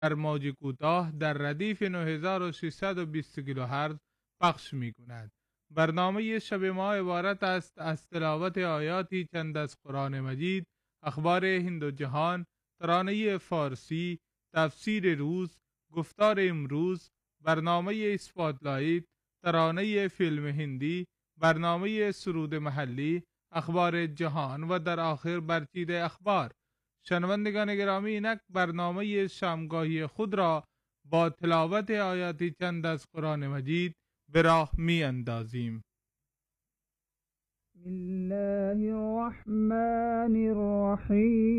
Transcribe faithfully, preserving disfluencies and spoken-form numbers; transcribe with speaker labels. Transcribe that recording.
Speaker 1: در موج کوتاه در ردیف نه هزار و ششصد و بیست کیلوهرتز پخش می‌کند. برنامه شب ما عبارت است از تلاوت آیاتی چند از قرآن مجید، اخبار هند و جهان، ترانه فارسی، تفسیر روز، گفتار امروز، برنامه اسپاتلایت، ترانه فیلم هندی، برنامه سرود محلی، اخبار جهان و در آخر برچیده اخبار. شنوندگان گرامی، اینک برنامه شامگاهی خود را با تلاوت آیاتی چند از قرآن مجید به راه می اندازیم.
Speaker 2: بسم الله الرحمن الرحیم.